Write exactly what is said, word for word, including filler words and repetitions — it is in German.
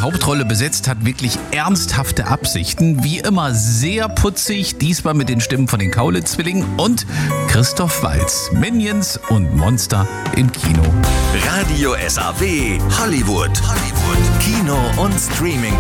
Hauptrolle besetzt, hat wirklich ernsthafte Absichten. Wie immer sehr putzig, diesmal mit den Stimmen von den Kaulitz-Zwillingen und Christoph Waltz. Minions und Monster im Kino. Radio S A W Hollywood. Hollywood. Kino und Streaming.